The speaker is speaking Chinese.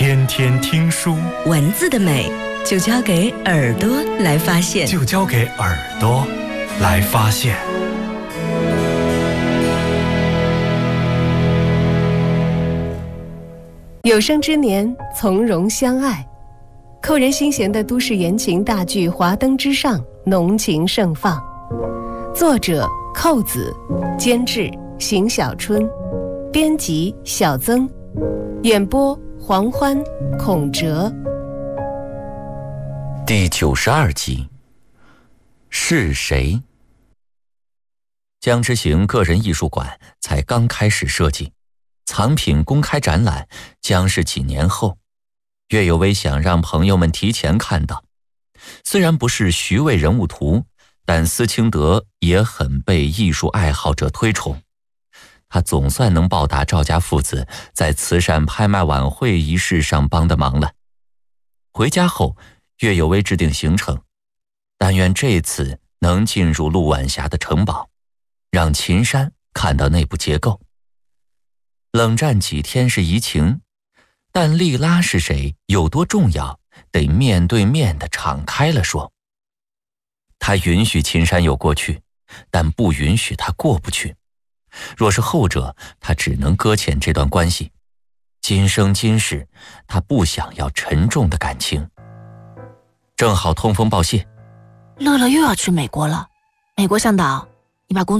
天天听书， 文字的美就交给耳朵来发现， 就交给耳朵来发现。 有生之年，从容相爱。扣人心弦的都市言情大剧《华灯之上》浓情盛放，作者寇子，监制邢小春，编辑小曾，演播黄欢、孔哲。 第92集，是谁？江之行个人艺术馆才刚开始设计，藏品公开展览将是几年后。岳有为想让朋友们提前看到，虽然不是徐渭人物图，但司清德也很被艺术爱好者推崇。他总算能报答赵家父子在慈善拍卖晚会仪式上帮的忙了。回家后，岳有为制定行程，但愿这次能进入陆晚霞的城堡，让秦山看到内部结构。冷战几天是移情，但莉拉是谁，有多重要，得面对面地敞开了说。他允许秦山有过去，但不允许他过不去。若是后者，他只能搁浅这段关系。今生今世，他不想要沉重的感情。正好通风报信， 乐乐又要去美国了。美国向导，你把工作